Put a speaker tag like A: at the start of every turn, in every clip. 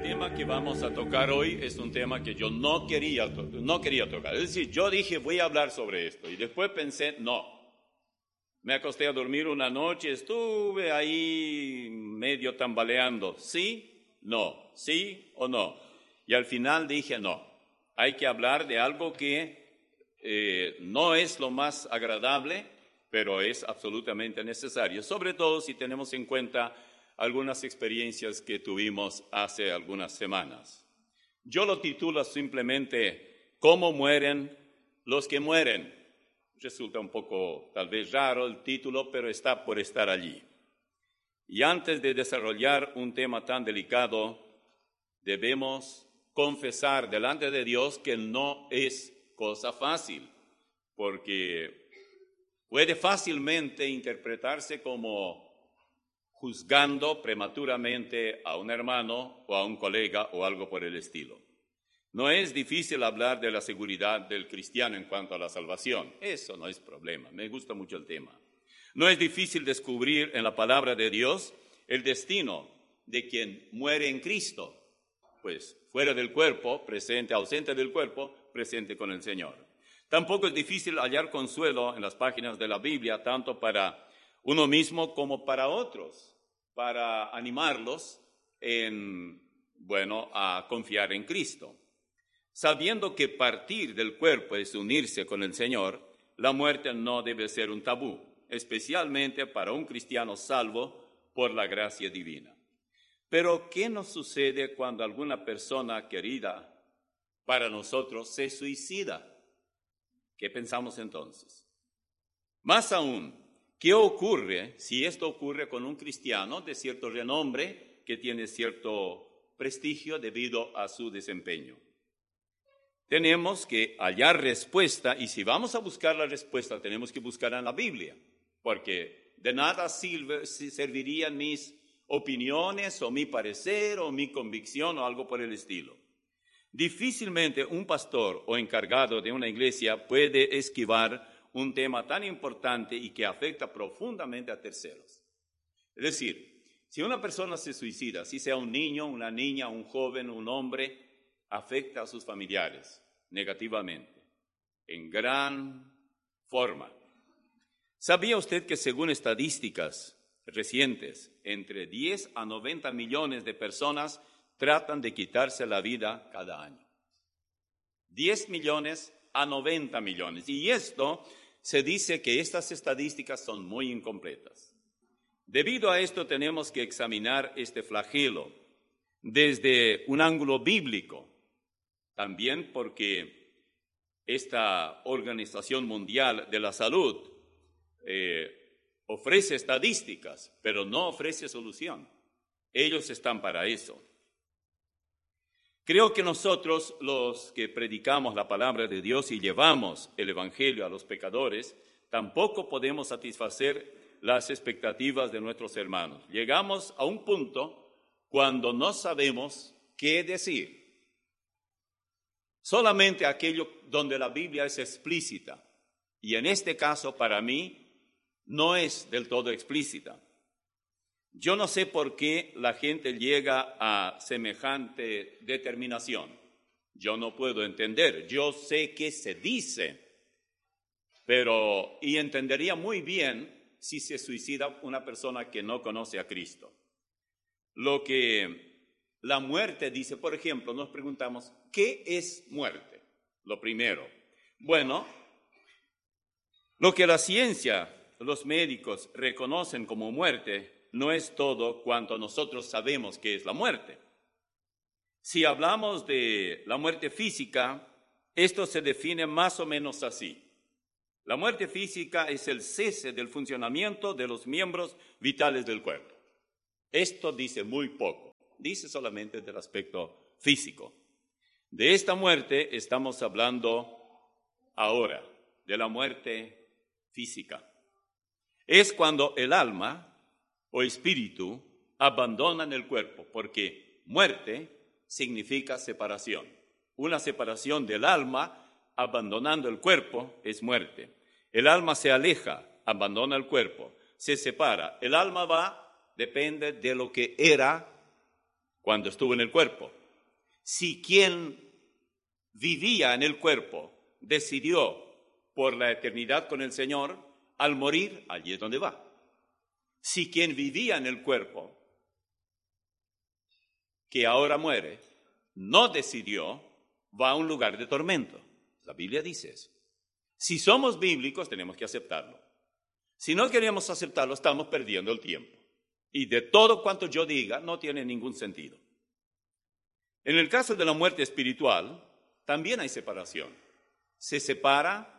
A: tema que vamos a tocar hoy es un tema que yo no quería tocar. Es decir, yo dije, voy a hablar sobre esto. Y después pensé, no. Me acosté a dormir una noche, estuve ahí medio tambaleando. ¿Sí? No. ¿Sí o no? Y al final dije, no. Hay que hablar de algo que no es lo más agradable, pero es absolutamente necesario. Sobre todo si tenemos en cuenta algunas experiencias que tuvimos hace algunas semanas. Yo lo titulo simplemente ¿Cómo mueren los que mueren? Resulta un poco tal vez raro el título, pero está por estar allí. Y antes de desarrollar un tema tan delicado, debemos confesar delante de Dios que no es cosa fácil, porque puede fácilmente interpretarse como juzgando prematuramente a un hermano o a un colega o algo por el estilo. No es difícil hablar de la seguridad del cristiano en cuanto a la salvación. Eso no es problema. Me gusta mucho el tema. No es difícil descubrir en la palabra de Dios el destino de quien muere en Cristo, pues fuera del cuerpo, presente, ausente del cuerpo, presente con el Señor. Tampoco es difícil hallar consuelo en las páginas de la Biblia, tanto para uno mismo como para otros, para animarlos a confiar en Cristo. Sabiendo que partir del cuerpo es unirse con el Señor, la muerte no debe ser un tabú, especialmente para un cristiano salvo por la gracia divina. Pero, ¿qué nos sucede cuando alguna persona querida para nosotros se suicida? ¿Qué pensamos entonces? Más aún, ¿qué ocurre si esto ocurre con un cristiano de cierto renombre que tiene cierto prestigio debido a su desempeño? Tenemos que hallar respuesta, y si vamos a buscar la respuesta tenemos que buscarla en la Biblia, porque de nada servirían mis opiniones o mi parecer o mi convicción o algo por el estilo. Difícilmente un pastor o encargado de una iglesia puede esquivar un tema tan importante y que afecta profundamente a terceros. Es decir, si una persona se suicida, si sea un niño, una niña, un joven, un hombre, afecta a sus familiares negativamente, en gran forma. ¿Sabía usted que según estadísticas recientes, entre 10 a 90 millones de personas tratan de quitarse la vida cada año? 10 millones a 90 millones. Y esto se dice que estas estadísticas son muy incompletas. Debido a esto tenemos que examinar este flagelo desde un ángulo bíblico, también porque esta Organización Mundial de la Salud ofrece estadísticas, pero no ofrece solución. Ellos están para eso. Creo que nosotros, los que predicamos la palabra de Dios y llevamos el Evangelio a los pecadores, tampoco podemos satisfacer las expectativas de nuestros hermanos. Llegamos a un punto cuando no sabemos qué decir. Solamente aquello donde la Biblia es explícita, y en este caso para mí no es del todo explícita. Yo no sé por qué la gente llega a semejante determinación. Yo no puedo entender. Yo sé qué se dice, y entendería muy bien si se suicida una persona que no conoce a Cristo. Lo que la muerte dice, por ejemplo, nos preguntamos, ¿qué es muerte? Lo primero. Bueno, lo que la ciencia, los médicos reconocen como muerte no es todo cuanto nosotros sabemos que es la muerte. Si hablamos de la muerte física, esto se define más o menos así. La muerte física es el cese del funcionamiento de los miembros vitales del cuerpo. Esto dice muy poco, dice solamente del aspecto físico. De esta muerte estamos hablando ahora, de la muerte física. Es cuando el alma o espíritu abandonan el cuerpo, porque muerte significa separación. Una separación del alma abandonando el cuerpo es muerte. El alma se aleja, abandona el cuerpo, se separa. El alma va, depende de lo que era cuando estuvo en el cuerpo. Si quien vivía en el cuerpo decidió por la eternidad con el Señor, al morir, allí es donde va. Si quien vivía en el cuerpo, que ahora muere, no decidió, va a un lugar de tormento. La Biblia dice eso. Si somos bíblicos, tenemos que aceptarlo. Si no queremos aceptarlo, estamos perdiendo el tiempo. Y de todo cuanto yo diga, no tiene ningún sentido. En el caso de la muerte espiritual, también hay separación. Se separa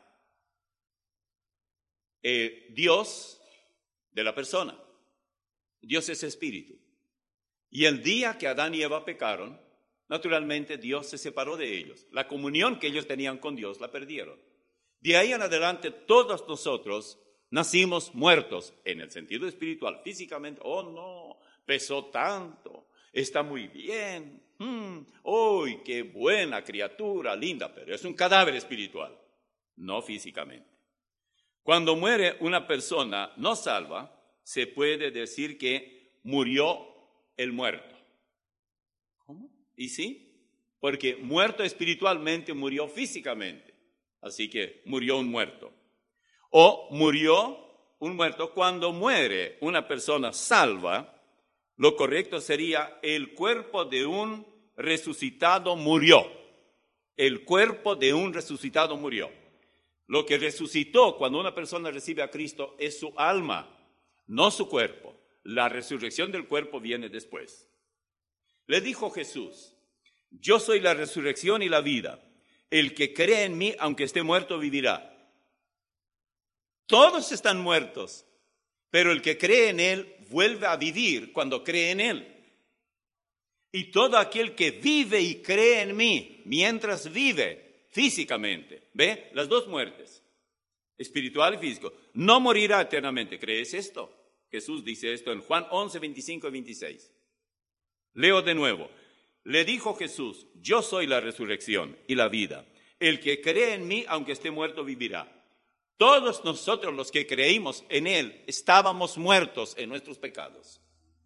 A: Dios de la persona. Dios es espíritu. Y el día que Adán y Eva pecaron, naturalmente Dios se separó de ellos. La comunión que ellos tenían con Dios la perdieron. De ahí en adelante todos nosotros nacimos muertos en el sentido espiritual. Físicamente, oh no, pesó tanto, está muy bien. ¡Uy, qué buena criatura, linda! Pero es un cadáver espiritual, no físicamente. Cuando muere una persona no salva, se puede decir que murió el muerto. ¿Cómo? ¿Y sí? Porque muerto espiritualmente murió físicamente. Así que murió un muerto. O murió un muerto. Cuando muere una persona salva, lo correcto sería el cuerpo de un resucitado murió. El cuerpo de un resucitado murió. Lo que resucitó cuando una persona recibe a Cristo es su alma, no su cuerpo. La resurrección del cuerpo viene después. Le dijo Jesús, yo soy la resurrección y la vida. El que cree en mí, aunque esté muerto, vivirá. Todos están muertos, pero el que cree en él vuelve a vivir cuando cree en él. Y todo aquel que vive y cree en mí, mientras vive físicamente, ¿ve? Las dos muertes, espiritual y físico, no morirá eternamente. ¿Crees esto? Jesús dice esto en Juan 11, 25 y 26. Leo de nuevo. Le dijo Jesús, yo soy la resurrección y la vida. El que cree en mí, aunque esté muerto, vivirá. Todos nosotros los que creímos en él, estábamos muertos en nuestros pecados.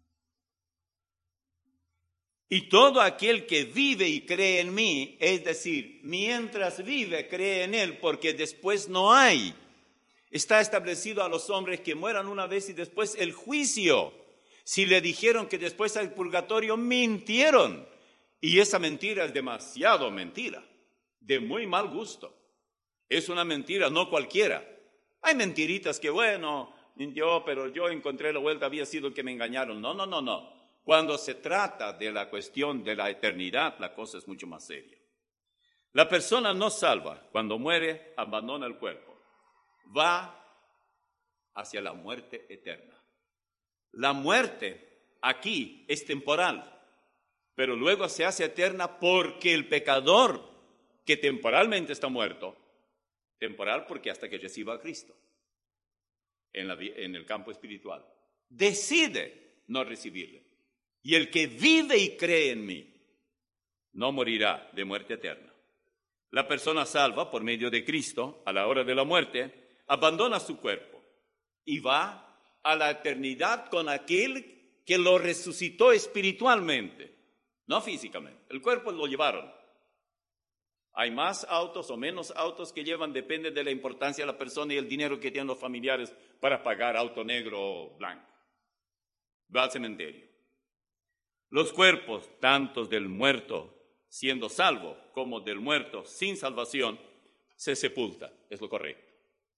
A: Y todo aquel que vive y cree en mí, es decir, mientras vive, cree en él, porque después no hay. Está establecido a los hombres que mueran una vez y después el juicio. Si le dijeron que después hay purgatorio, mintieron. Y esa mentira es demasiado mentira, de muy mal gusto. Es una mentira, no cualquiera. Hay mentiritas que, bueno, mintió, pero yo encontré la vuelta, había sido el que me engañaron. No. Cuando se trata de la cuestión de la eternidad, la cosa es mucho más seria. La persona no salva, cuando muere, abandona el cuerpo. Va hacia la muerte eterna. La muerte aquí es temporal, pero luego se hace eterna porque el pecador que temporalmente está muerto, temporal porque hasta que reciba a Cristo en el campo espiritual, decide no recibirle. Y el que vive y cree en mí no morirá de muerte eterna. La persona salva por medio de Cristo a la hora de la muerte abandona su cuerpo y va a la eternidad con aquel que lo resucitó espiritualmente, no físicamente. El cuerpo lo llevaron. Hay más autos o menos autos que llevan, depende de la importancia de la persona y el dinero que tienen los familiares para pagar auto negro o blanco. Va al cementerio. Los cuerpos, tanto del muerto siendo salvo como del muerto sin salvación, se sepulta, es lo correcto.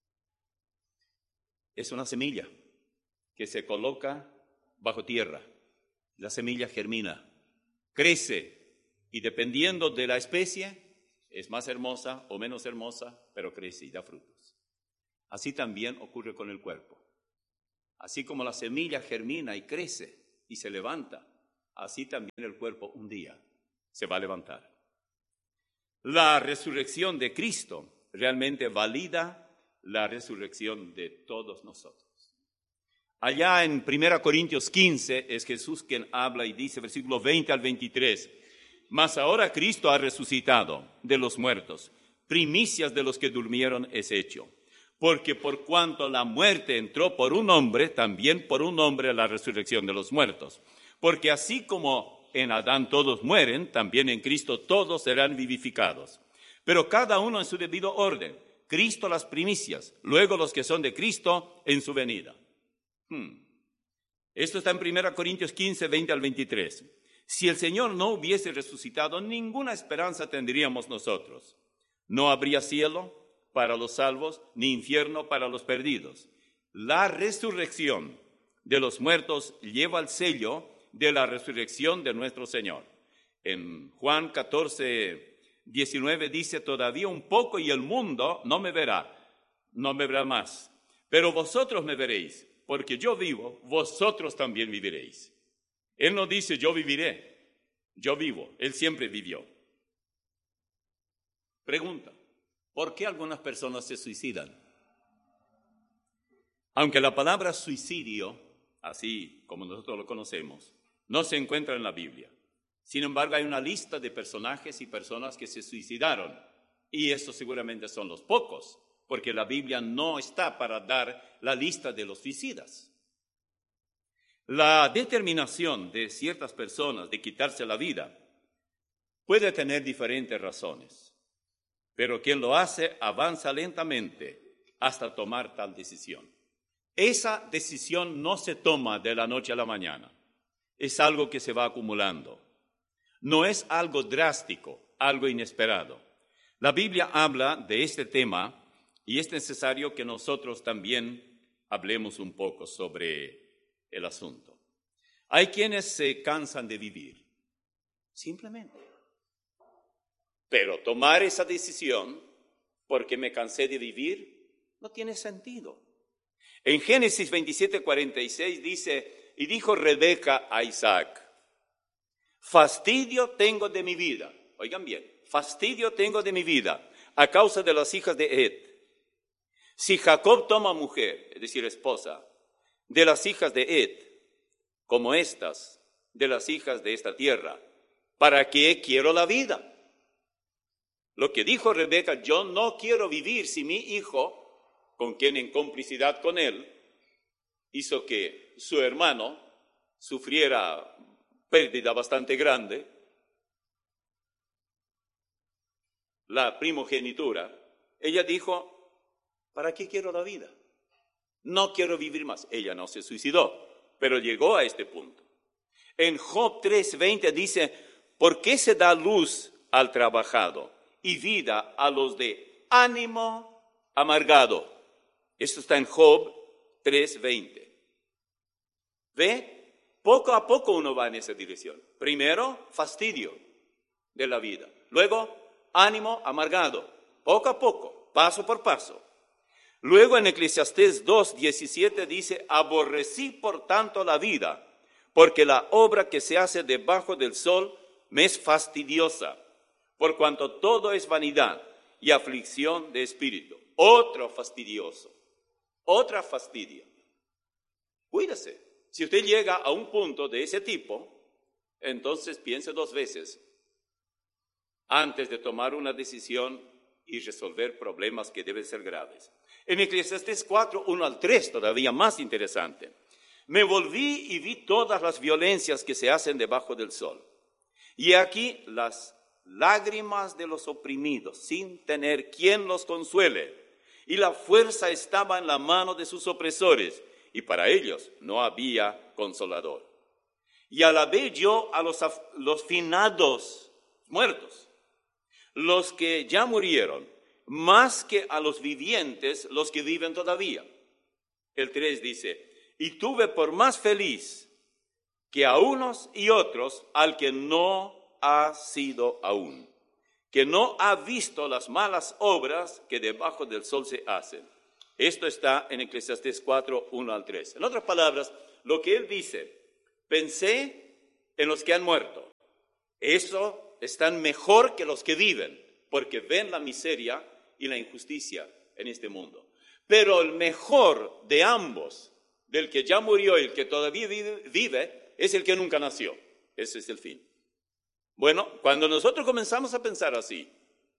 A: Es una semilla que se coloca bajo tierra. La semilla germina, crece y dependiendo de la especie, es más hermosa o menos hermosa, pero crece y da frutos. Así también ocurre con el cuerpo. Así como la semilla germina y crece y se levanta, así también el cuerpo un día se va a levantar. La resurrección de Cristo realmente valida la resurrección de todos nosotros. Allá en 1 Corintios 15 es Jesús quien habla y dice, versículo 20 al 23, mas ahora Cristo ha resucitado de los muertos, primicias de los que durmieron es hecho. Porque por cuanto la muerte entró por un hombre, también por un hombre la resurrección de los muertos. Porque así como en Adán todos mueren, también en Cristo todos serán vivificados. Pero cada uno en su debido orden. Cristo las primicias, luego los que son de Cristo en su venida. Esto está en 1 Corintios 15, 20 al 23. Si el Señor no hubiese resucitado, ninguna esperanza tendríamos nosotros. No habría cielo para los salvos, ni infierno para los perdidos. La resurrección de los muertos lleva el sello de la resurrección de nuestro Señor. En Juan 14, 19 dice, todavía un poco y el mundo no me verá más. Pero vosotros me veréis, porque yo vivo, vosotros también viviréis. Él no dice yo viviré, yo vivo, Él siempre vivió. Pregunta, ¿por qué algunas personas se suicidan? Aunque la palabra suicidio, así como nosotros lo conocemos, no se encuentra en la Biblia. Sin embargo, hay una lista de personajes y personas que se suicidaron, y estos seguramente son los pocos, porque la Biblia no está para dar la lista de los suicidas. La determinación de ciertas personas de quitarse la vida puede tener diferentes razones, pero quien lo hace avanza lentamente hasta tomar tal decisión. Esa decisión no se toma de la noche a la mañana, es algo que se va acumulando. No es algo drástico, algo inesperado. La Biblia habla de este tema y es necesario que nosotros también hablemos un poco sobre el asunto. Hay quienes se cansan de vivir, simplemente. Pero tomar esa decisión, porque me cansé de vivir, no tiene sentido. En Génesis 27:46 dice, y dijo Rebeca a Isaac, fastidio tengo de mi vida. Oigan bien, fastidio tengo de mi vida a causa de las hijas de Ed. Si Jacob toma mujer, es decir, esposa, de las hijas de Ed, como estas, de las hijas de esta tierra, ¿para qué quiero la vida? Lo que dijo Rebeca, yo no quiero vivir si mi hijo, con quien en complicidad con él, hizo que su hermano sufriera pérdida bastante grande, la primogenitura, ella dijo, ¿para qué quiero la vida? No quiero vivir más. Ella no se suicidó, pero llegó a este punto. En Job 3:20 dice, ¿por qué se da luz al trabajado y vida a los de ánimo amargado? Esto está en Job 3:20. ¿Ve? Poco a poco uno va en esa dirección. Primero, fastidio de la vida. Luego, ánimo amargado. Poco a poco, paso por paso. Luego en Eclesiastés 2:17 dice, aborrecí por tanto la vida, porque la obra que se hace debajo del sol me es fastidiosa, por cuanto todo es vanidad y aflicción de espíritu. Otro fastidioso, otra fastidia. Cuídese. Si usted llega a un punto de ese tipo, entonces piense dos veces antes de tomar una decisión y resolver problemas que deben ser graves. En Eclesiastés 4, 1 al 3, todavía más interesante. Me volví y vi todas las violencias que se hacen debajo del sol. Y aquí las lágrimas de los oprimidos, sin tener quien los consuele. Y la fuerza estaba en la mano de sus opresores, y para ellos no había consolador. Y alabé yo a los finados muertos, los que ya murieron, más que a los vivientes, los que viven todavía. El 3 dice, y tuve por más feliz que a unos y otros al que no ha sido aún, que no ha visto las malas obras que debajo del sol se hacen. Esto está en Eclesiastés 4, 1 al 3. En otras palabras, lo que él dice, pensé en los que han muerto. Eso están mejor que los que viven, porque ven la miseria y la injusticia en este mundo. Pero el mejor de ambos, del que ya murió y el que todavía vive, es el que nunca nació. Ese es el fin. Bueno, cuando nosotros comenzamos a pensar así,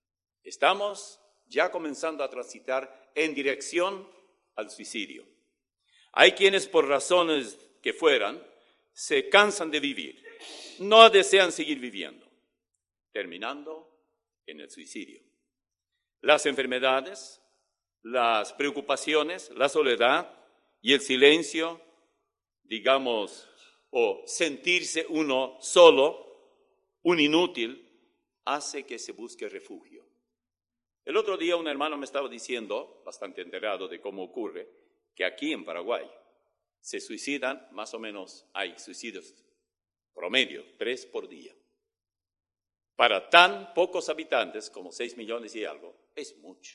A: estamos ya comenzando a transitar en dirección al suicidio. Hay quienes por razones que fueran, se cansan de vivir. no desean seguir viviendo, terminando en el suicidio. Las enfermedades, las preocupaciones, la soledad y el silencio, digamos, o sentirse uno solo, un inútil, hace que se busque refugio. El otro día un hermano me estaba diciendo, bastante enterado de cómo ocurre, que aquí en Paraguay se suicidan, más o menos hay suicidios promedio, 3 por día. Para tan pocos habitantes, como 6 millones y algo, es mucho.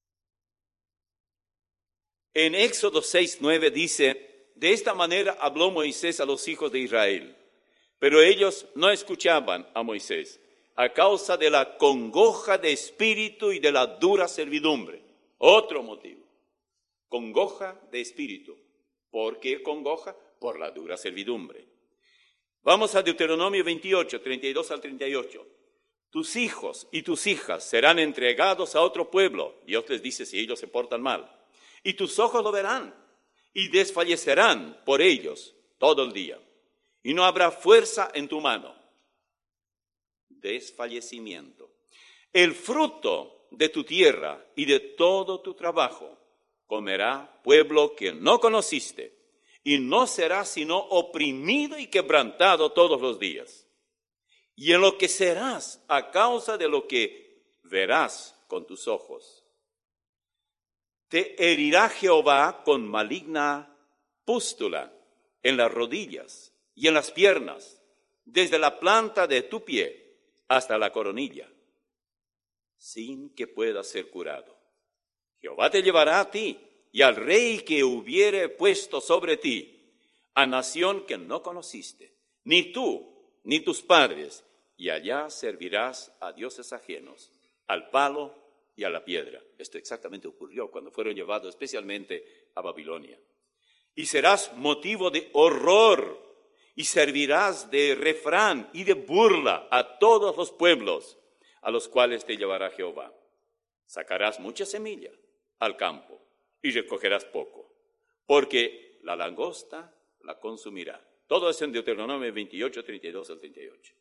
A: En Éxodo 6:9 dice, de esta manera habló Moisés a los hijos de Israel, pero ellos no escuchaban a Moisés a causa de la congoja de espíritu y de la dura servidumbre. Otro motivo, congoja de espíritu. ¿Por qué congoja? Por la dura servidumbre. Vamos a Deuteronomio 28, 32 al 38. Tus hijos y tus hijas serán entregados a otro pueblo. Dios les dice si ellos se portan mal. Y tus ojos lo verán y desfallecerán por ellos todo el día. Y no habrá fuerza en tu mano. Desfallecimiento. El fruto de tu tierra y de todo tu trabajo comerá pueblo que no conociste, y no será sino oprimido y quebrantado todos los días. Y en lo que serás a causa de lo que verás con tus ojos. Te herirá Jehová con maligna pústula en las rodillas y en las piernas, desde la planta de tu pie hasta la coronilla, sin que puedas ser curado. Jehová te llevará a ti y al rey que hubiere puesto sobre ti, a nación que no conociste, ni tú, ni tus padres, y allá servirás a dioses ajenos, al palo y a la piedra. Esto exactamente ocurrió cuando fueron llevados especialmente a Babilonia. Y serás motivo de horror, y servirás de refrán y de burla a todos los pueblos a los cuales te llevará Jehová. Sacarás mucha semilla al campo y recogerás poco, porque la langosta la consumirá. Todo eso en Deuteronomio 28, 32 al 38.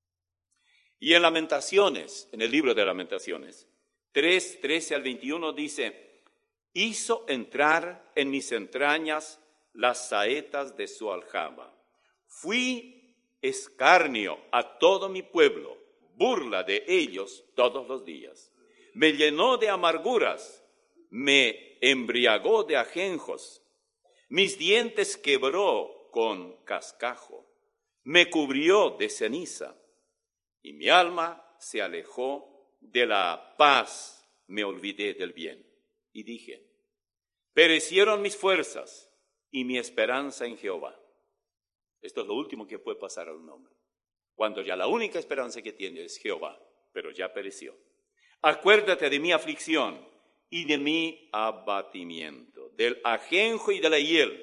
A: Y en Lamentaciones, en el libro de Lamentaciones, 3, 13 al 21 dice, hizo entrar en mis entrañas las saetas de su aljaba. Fui escarnio a todo mi pueblo, burla de ellos todos los días. Me llenó de amarguras, me embriagó de ajenjos, mis dientes quebró con cascajo, me cubrió de ceniza, y mi alma se alejó de la paz, me olvidé del bien. Y dije, perecieron mis fuerzas y mi esperanza en Jehová. Esto es lo último que puede pasar a un hombre, cuando ya la única esperanza que tiene es Jehová, pero ya pereció. Acuérdate de mi aflicción y de mi abatimiento, del ajenjo y de la hiel.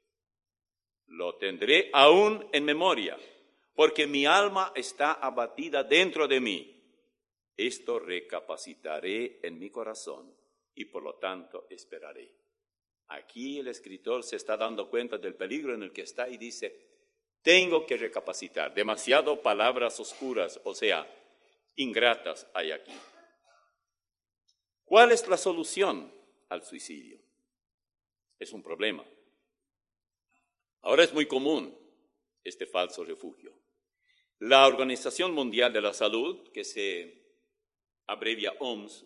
A: Lo tendré aún en memoria, porque mi alma está abatida dentro de mí. Esto recapacitaré en mi corazón y por lo tanto esperaré. Aquí el escritor se está dando cuenta del peligro en el que está y dice, tengo que recapacitar. Demasiado palabras oscuras, o sea, ingratas hay aquí. ¿Cuál es la solución al suicidio? Es un problema. Ahora es muy común este falso refugio. La Organización Mundial de la Salud, que se abrevia OMS,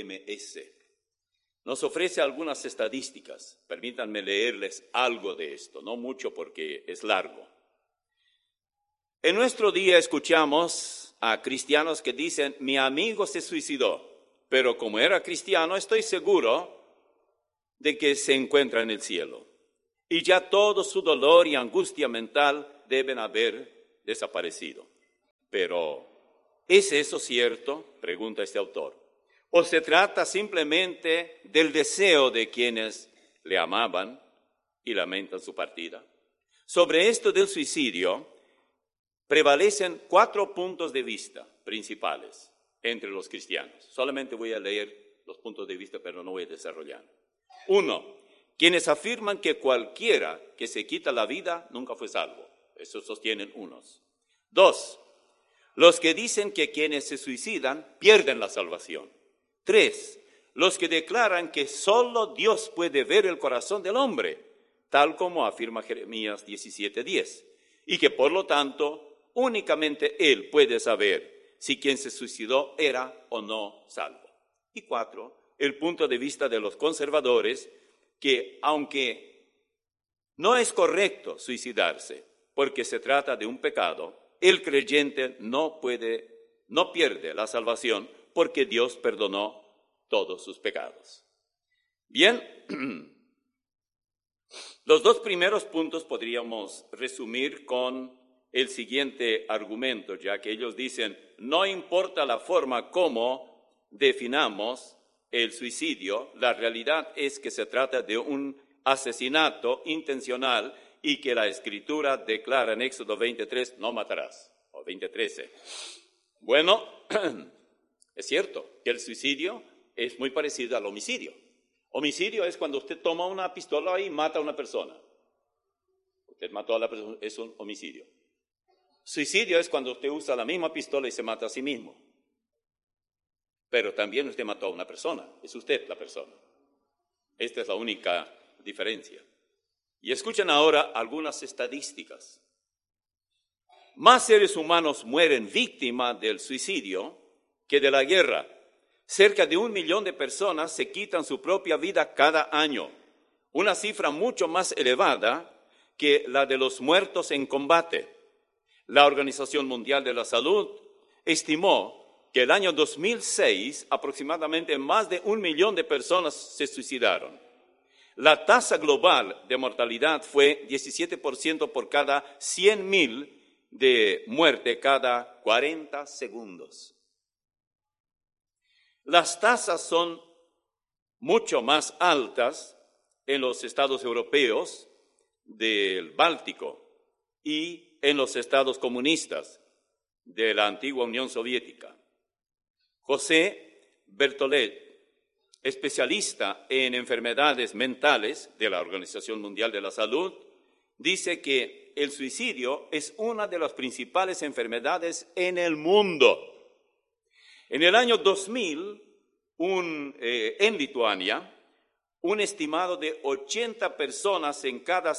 A: nos ofrece algunas estadísticas. Permítanme leerles algo de esto, no mucho porque es largo. En nuestro día escuchamos a cristianos que dicen, mi amigo se suicidó, pero como era cristiano estoy seguro de que se encuentra en el cielo. Y ya todo su dolor y angustia mental deben haber desaparecido. Pero, ¿es eso cierto?, pregunta este autor. ¿O se trata simplemente del deseo de quienes le amaban y lamentan su partida? Sobre esto del suicidio, prevalecen 4 puntos de vista principales entre los cristianos. Solamente voy a leer los puntos de vista, pero no voy a desarrollar. 1. Quienes afirman que cualquiera que se quita la vida nunca fue salvo. Eso sostienen unos. 2. Los que dicen que quienes se suicidan pierden la salvación. 3. Los que declaran que solo Dios puede ver el corazón del hombre, tal como afirma Jeremías 17:10, y que por lo tanto únicamente Él puede saber si quien se suicidó era o no salvo. Y 4. El punto de vista de los conservadores, que aunque no es correcto suicidarse porque se trata de un pecado, el creyente no pierde la salvación porque Dios perdonó todos sus pecados. Bien, los dos primeros puntos podríamos resumir con el siguiente argumento, ya que ellos dicen, no importa la forma como definamos el suicidio, la realidad es que se trata de un asesinato intencional y que la Escritura declara en Éxodo 23, no matarás, o 20:13. Bueno, es cierto que el suicidio es muy parecido al homicidio. Homicidio es cuando usted toma una pistola y mata a una persona. Usted mató a la persona, es un homicidio. Suicidio es cuando usted usa la misma pistola y se mata a sí mismo. Pero también usted mató a una persona, es usted la persona. Esta es la única diferencia. Y escuchen ahora algunas estadísticas. Más seres humanos mueren víctimas del suicidio que de la guerra. Cerca de 1 millón de personas se quitan su propia vida cada año, una cifra mucho más elevada que la de los muertos en combate. La Organización Mundial de la Salud estimó que el año 2006 aproximadamente más de 1 millón de personas se suicidaron. La tasa global de mortalidad fue 17% por cada 100,000 de muerte cada 40 segundos. Las tasas son mucho más altas en los estados europeos del Báltico y en los estados comunistas de la antigua Unión Soviética. José Bertolet, especialista en enfermedades mentales de la Organización Mundial de la Salud, dice que el suicidio es una de las principales enfermedades en el mundo. En el año 2000, en Lituania, un estimado de 80 personas en cada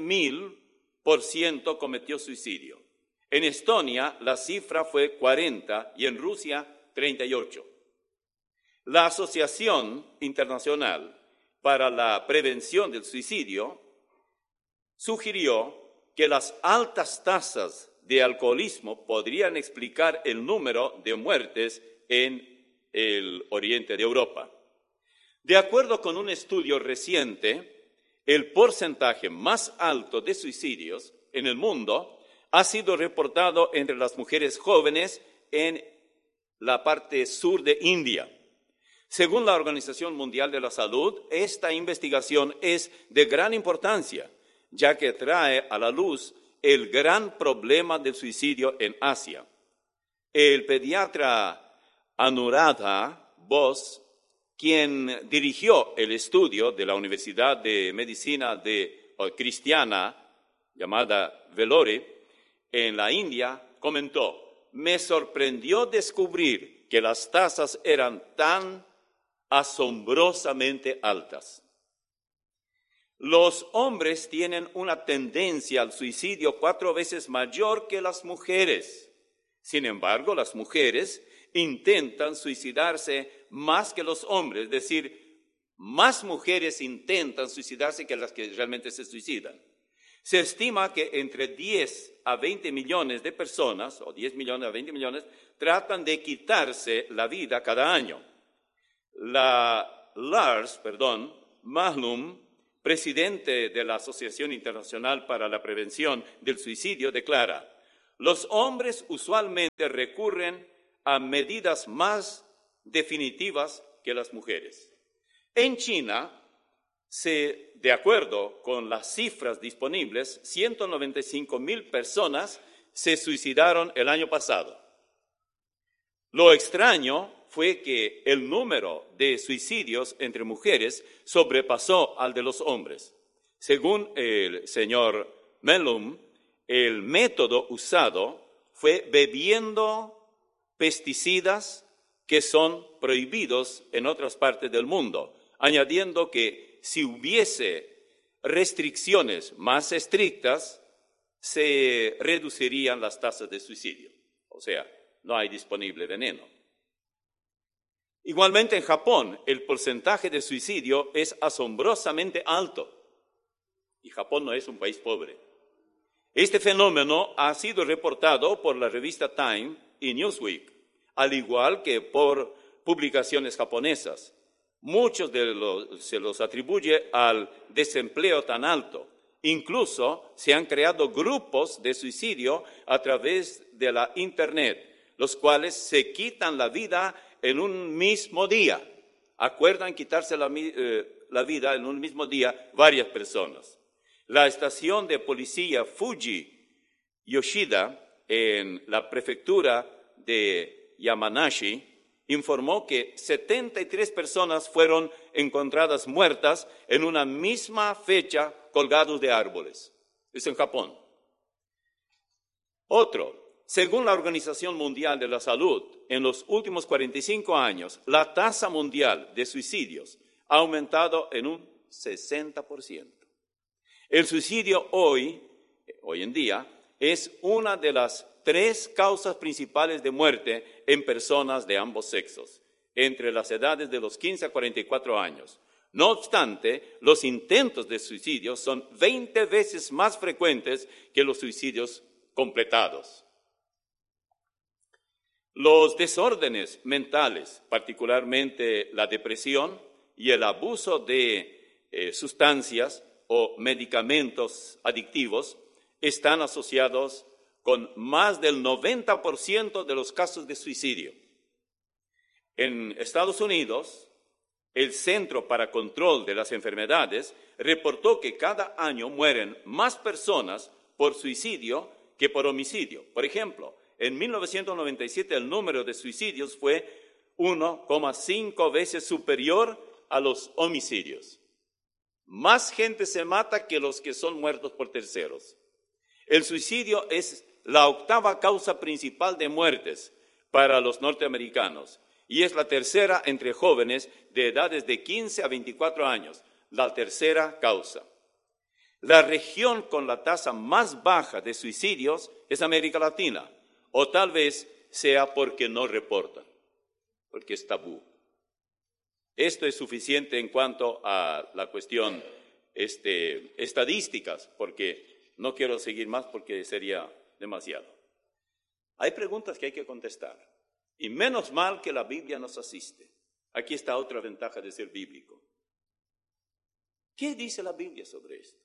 A: 100,000% cometió suicidio. En Estonia, la cifra fue 40 y en Rusia, 38. La Asociación Internacional para la Prevención del Suicidio sugirió que las altas tasas de alcoholismo podrían explicar el número de muertes en el oriente de Europa. De acuerdo con un estudio reciente, el porcentaje más alto de suicidios en el mundo ha sido reportado entre las mujeres jóvenes en la parte sur de India. Según la Organización Mundial de la Salud, esta investigación es de gran importancia, ya que trae a la luz el gran problema del suicidio en Asia. El pediatra Anuradha Bose, quien dirigió el estudio de la Universidad de Medicina Cristiana llamada Vellore en la India, comentó: me sorprendió descubrir que las tasas eran tan asombrosamente altas. Los hombres tienen una tendencia al suicidio 4 veces mayor que las mujeres. Sin embargo, las mujeres intentan suicidarse más que los hombres, es decir, más mujeres intentan suicidarse que las que realmente se suicidan. Se estima que entre 10 a 20 millones de personas, o 10 millones a 20 millones, tratan de quitarse la vida cada año. Lars Mahlum, presidente de la Asociación Internacional para la Prevención del Suicidio, declara: los hombres usualmente recurren a medidas más definitivas que las mujeres. En China, de acuerdo con las cifras disponibles, 195,000 personas se suicidaron el año pasado. Lo extraño fue que el número de suicidios entre mujeres sobrepasó al de los hombres. Según el señor Mellum, el método usado fue bebiendo pesticidas que son prohibidos en otras partes del mundo, añadiendo que si hubiese restricciones más estrictas, se reducirían las tasas de suicidio. O sea, no hay disponible veneno. Igualmente en Japón, el porcentaje de suicidio es asombrosamente alto. Y Japón no es un país pobre. Este fenómeno ha sido reportado por la revista Time y Newsweek, al igual que por publicaciones japonesas. Muchos se los atribuye al desempleo tan alto. Incluso se han creado grupos de suicidio a través de la Internet, los cuales se quitan la vida en un mismo día. Acuerdan quitarse la vida en un mismo día varias personas. La estación de policía Fuji Yoshida en la prefectura de Yamanashi informó que 73 personas fueron encontradas muertas en una misma fecha colgados de árboles. Es en Japón. Otro, según la Organización Mundial de la Salud, en los últimos 45 años, la tasa mundial de suicidios ha aumentado en un 60%. El suicidio hoy en día, es una de las 3 causas principales de muerte en personas de ambos sexos, entre las edades de los 15 a 44 años. No obstante, los intentos de suicidio son 20 veces más frecuentes que los suicidios completados. Los desórdenes mentales, particularmente la depresión y el abuso de sustancias o medicamentos adictivos, están asociados con más del 90% de los casos de suicidio. En Estados Unidos, el Centro para Control de las Enfermedades reportó que cada año mueren más personas por suicidio que por homicidio. Por ejemplo, en 1997 el número de suicidios fue 1,5 veces superior a los homicidios. Más gente se mata que los que son muertos por terceros. El suicidio es la 8ª causa principal de muertes para los norteamericanos y es la tercera entre jóvenes de edades de 15 a 24 años, la tercera causa. La región con la tasa más baja de suicidios es América Latina, o tal vez sea porque no reportan, porque es tabú. Esto es suficiente en cuanto a la cuestión estadísticas, porque no quiero seguir más porque sería demasiado. Hay preguntas que hay que contestar, y menos mal que la Biblia nos asiste. Aquí está otra ventaja de ser bíblico. ¿Qué dice la Biblia sobre esto?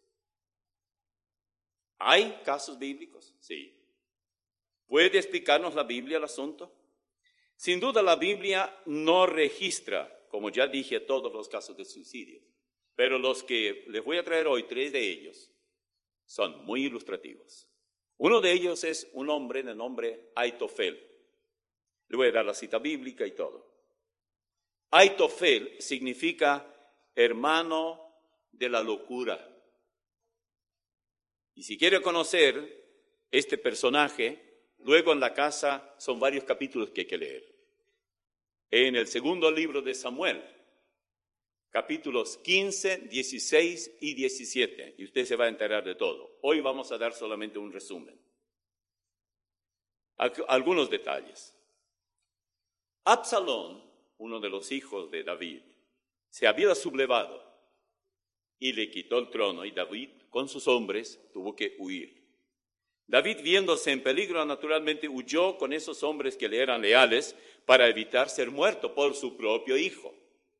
A: ¿Hay casos bíblicos? Sí. ¿Puede explicarnos la Biblia el asunto? Sin duda la Biblia no registra, como ya dije, todos los casos de suicidio, pero los que les voy a traer hoy, 3 de ellos, son muy ilustrativos. Uno de ellos es un hombre de nombre Aitofel. Le voy a dar la cita bíblica y todo. Aitofel significa hermano de la locura. Y si quiere conocer este personaje, luego en la casa son varios capítulos que hay que leer. En el segundo libro de Samuel, capítulos 15, 16 y 17, y usted se va a enterar de todo. Hoy vamos a dar solamente un resumen. Algunos detalles. Absalón, uno de los hijos de David, se había sublevado y le quitó el trono, y David, con sus hombres, tuvo que huir. David, viéndose en peligro, naturalmente huyó con esos hombres que le eran leales para evitar ser muerto por su propio hijo.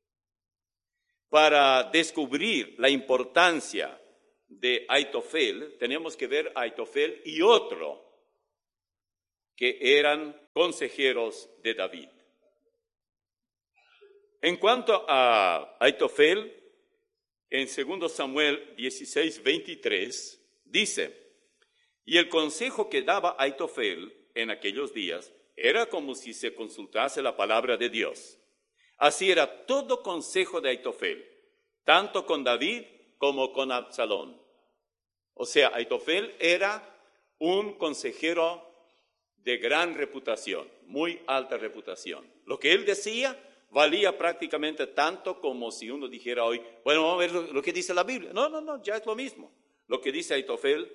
A: Para descubrir la importancia de Aitofel, tenemos que ver a Aitofel y otro que eran consejeros de David. En cuanto a Aitofel, en 2 Samuel 16, 23, dice: y el consejo que daba Aitofel en aquellos días era como si se consultase la palabra de Dios. Así era todo consejo de Aitofel, tanto con David como con Absalón. O sea, Aitofel era un consejero de gran reputación, muy alta reputación. Lo que él decía valía prácticamente tanto como si uno dijera hoy, bueno, vamos a ver lo que dice la Biblia. No, ya es lo mismo. Lo que dice Aitofel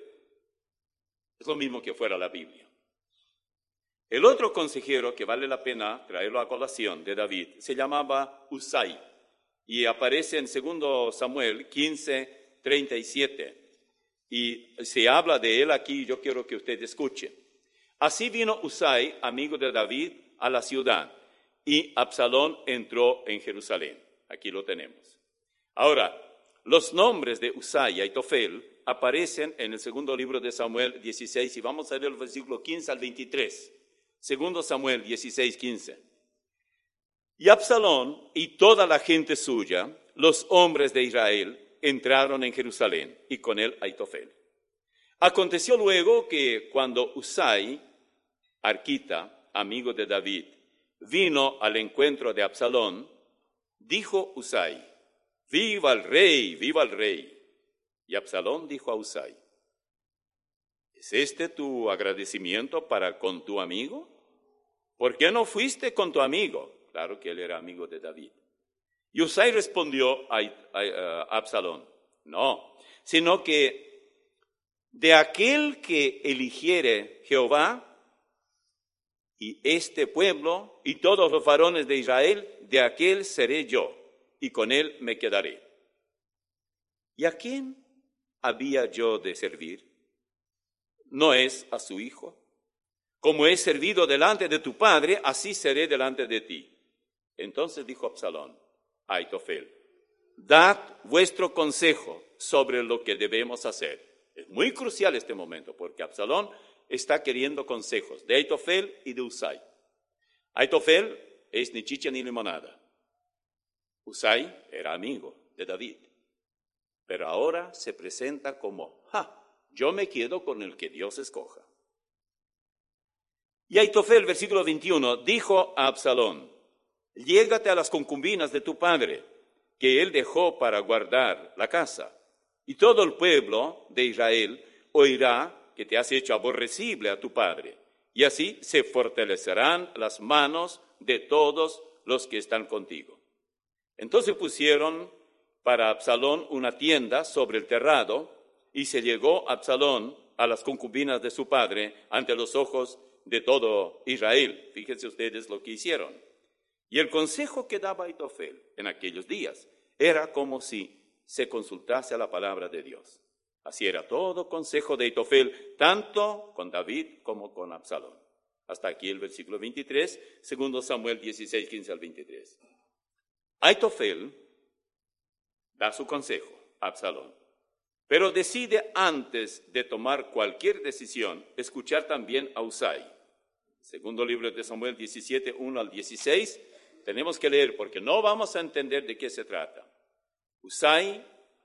A: es lo mismo que fuera la Biblia. El otro consejero que vale la pena traerlo a colación de David se llamaba Usai y aparece en 2 Samuel 15:37 y se habla de él aquí, yo quiero que usted escuche. Así vino Usai, amigo de David, a la ciudad y Absalón entró en Jerusalén. Aquí lo tenemos. Ahora, los nombres de Usai y Aitofel aparecen en el segundo libro de Samuel 16 y vamos a ver el versículo 15 al 23. 2 Samuel 16:15. Y Absalón y toda la gente suya, los hombres de Israel, entraron en Jerusalén y con él Aitofel. Aconteció luego que cuando Usai, arquita, amigo de David, vino al encuentro de Absalón, dijo Usai, ¡viva el rey, viva el rey! Y Absalón dijo a Usai, ¿es este tu agradecimiento para con tu amigo? ¿Por qué no fuiste con tu amigo? Claro que él era amigo de David. Y Usai respondió a Absalón, no, sino que de aquel que eligiere Jehová y este pueblo y todos los varones de Israel, de aquel seré yo y con él me quedaré. ¿Y a quién había yo de servir? ¿No es a su hijo? Como he servido delante de tu padre, así seré delante de ti. Entonces dijo Absalón a Aitofel, dad vuestro consejo sobre lo que debemos hacer. Es muy crucial este momento, porque Absalón está queriendo consejos de Aitofel y de Usai. Aitofel es ni chicha ni limonada. Usai era amigo de David. Pero ahora se presenta como, yo me quedo con el que Dios escoja. Y Aitofel, versículo 21, dijo a Absalón, llégate a las concubinas de tu padre, que él dejó para guardar la casa, y todo el pueblo de Israel oirá que te has hecho aborrecible a tu padre, y así se fortalecerán las manos de todos los que están contigo. Entonces pusieron para Absalón una tienda sobre el terrado, y se llegó Absalón a las concubinas de su padre ante los ojos de todo Israel. Fíjense ustedes lo que hicieron. Y el consejo que daba Aitofel en aquellos días era como si se consultase a la palabra de Dios. Así era todo consejo de Aitofel, tanto con David como con Absalón. Hasta aquí el versículo 23, 2 Samuel 16, 15 al 23. Aitofel da su consejo a Absalón, pero decide antes de tomar cualquier decisión escuchar también a Usai. Segundo libro de Samuel 17, 1 al 16, tenemos que leer porque no vamos a entender de qué se trata. Usai,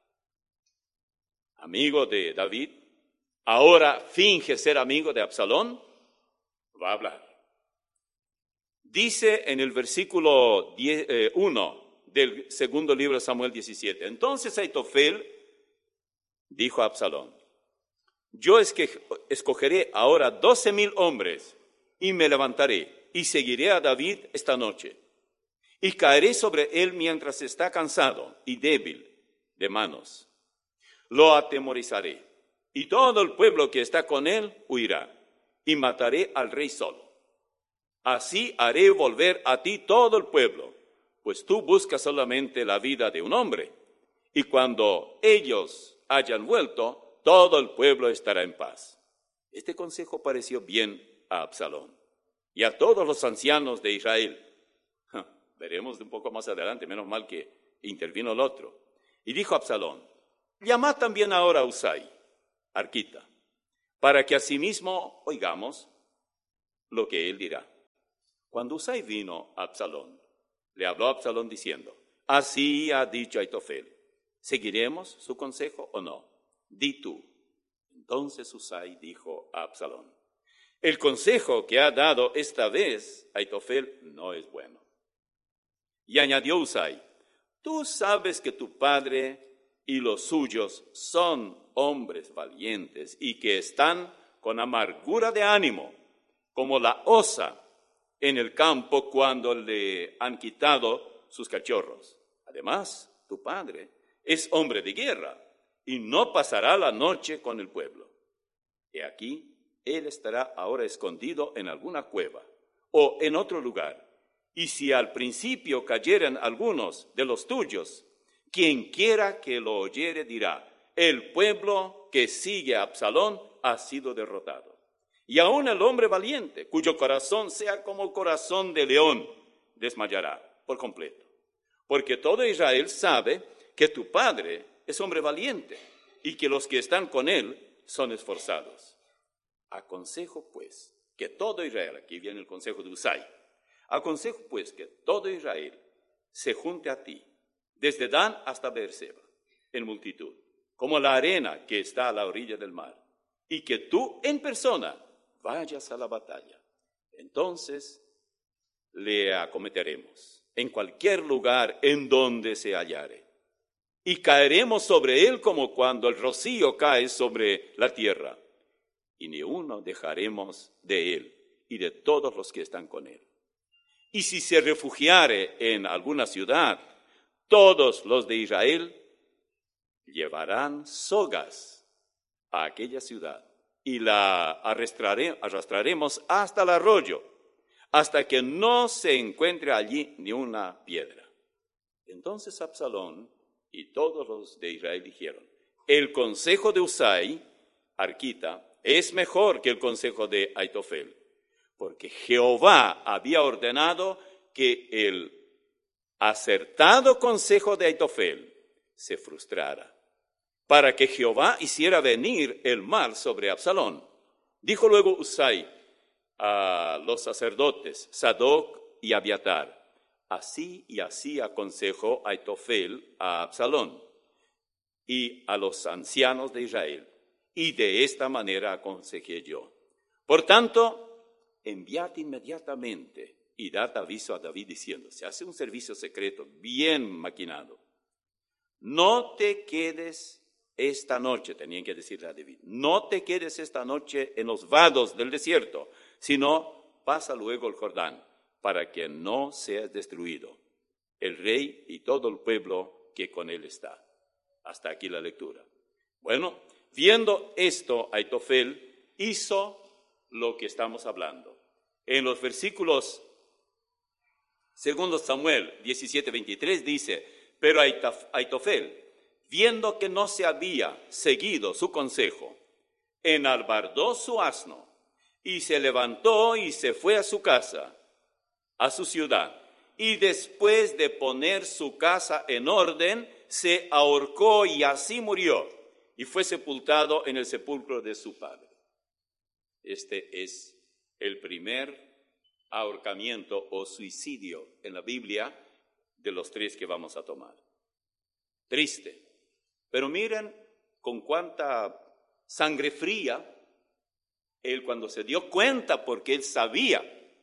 A: amigo de David, ahora finge ser amigo de Absalón, va a hablar. Dice en el versículo 1 del segundo libro de Samuel 17, entonces Aitofel dijo a Absalón, yo escogeré ahora 12,000 hombres y me levantaré y seguiré a David esta noche y caeré sobre él mientras está cansado y débil de manos. Lo atemorizaré y todo el pueblo que está con él huirá y mataré al rey solo. Así haré volver a ti todo el pueblo, pues tú buscas solamente la vida de un hombre y cuando ellos hayan vuelto, todo el pueblo estará en paz. Este consejo pareció bien a Absalón y a todos los ancianos de Israel. Veremos un poco más adelante, menos mal que intervino el otro. Y dijo Absalón, llamad también ahora a Usai, arquita, para que asimismo oigamos lo que él dirá. Cuando Usai vino a Absalón, le habló a Absalón diciendo, así ha dicho Aitofel, ¿seguiremos su consejo o no? Di tú. Entonces Usai dijo a Absalón, el consejo que ha dado esta vez Aitofel no es bueno. Y añadió Usai, tú sabes que tu padre y los suyos son hombres valientes y que están con amargura de ánimo, como la osa en el campo cuando le han quitado sus cachorros. Además, tu padre es hombre de guerra y no pasará la noche con el pueblo. He aquí, él estará ahora escondido en alguna cueva o en otro lugar. Y si al principio cayeren algunos de los tuyos, quien quiera que lo oyere dirá, el pueblo que sigue a Absalón ha sido derrotado. Y aún el hombre valiente, cuyo corazón sea como corazón de león, desmayará por completo. Porque todo Israel sabe que tu padre es hombre valiente y que los que están con él son esforzados. Aconsejo pues que todo Israel, aquí viene el consejo de Usai, aconsejo pues que todo Israel se junte a ti, desde Dan hasta Beerseba, en multitud, como la arena que está a la orilla del mar, y que tú en persona vayas a la batalla. Entonces le acometeremos en cualquier lugar en donde se hallare, y caeremos sobre él como cuando el rocío cae sobre la tierra, y ni uno dejaremos de él y de todos los que están con él. Y si se refugiare en alguna ciudad, todos los de Israel llevarán sogas a aquella ciudad y la arrastraremos hasta el arroyo, hasta que no se encuentre allí ni una piedra. Entonces Absalón y todos los de Israel dijeron, el consejo de Usai, arquita, es mejor que el consejo de Aitofel, porque Jehová había ordenado que el acertado consejo de Aitofel se frustrara, para que Jehová hiciera venir el mal sobre Absalón. Dijo luego Usai a los sacerdotes, Sadoc y Abiatar, así y así aconsejó Aitofel a Absalón y a los ancianos de Israel, y de esta manera aconsejé yo. Por tanto, enviad inmediatamente y dad aviso a David diciendo, se hace un servicio secreto bien maquinado. No te quedes esta noche, tenían que decirle a David, no te quedes esta noche en los vados del desierto, sino pasa luego el Jordán, para que no seas destruido, el rey y todo el pueblo que con él está. Hasta aquí la lectura. Bueno, viendo esto, Aitofel hizo lo que estamos hablando. En los versículos 2 Samuel 17:23 dice, pero Aitofel, viendo que no se había seguido su consejo, enalbardó su asno y se levantó y se fue a su casa, a su ciudad, y después de poner su casa en orden, se ahorcó y así murió, y fue sepultado en el sepulcro de su padre. Este es el primer ahorcamiento o suicidio en la Biblia de los 3 que vamos a tomar. Triste, pero miren con cuánta sangre fría él cuando se dio cuenta, porque él sabía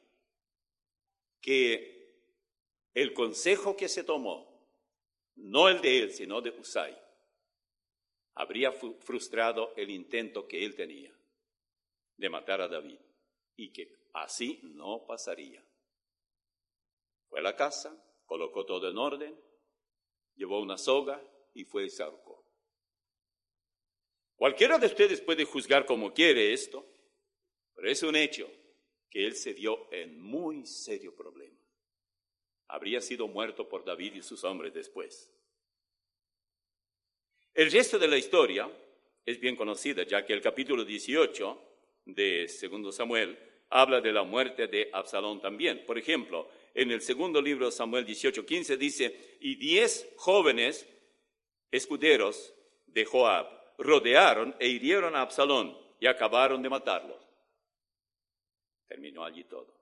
A: que el consejo que se tomó, no el de él, sino de Usai, habría frustrado el intento que él tenía de matar a David, y que así no pasaría. Fue a la casa, colocó todo en orden, llevó una soga y fue y se ahorcó. Cualquiera de ustedes puede juzgar como quiere esto, pero es un hecho que él se vio en muy serio problema. Habría sido muerto por David y sus hombres después. El resto de la historia es bien conocida, ya que el capítulo 18 de 2 Samuel habla de la muerte de Absalón también. Por ejemplo, en el segundo libro de Samuel 18:15 dice, y 10 jóvenes escuderos de Joab rodearon e hirieron a Absalón y acabaron de matarlo. Terminó allí todo.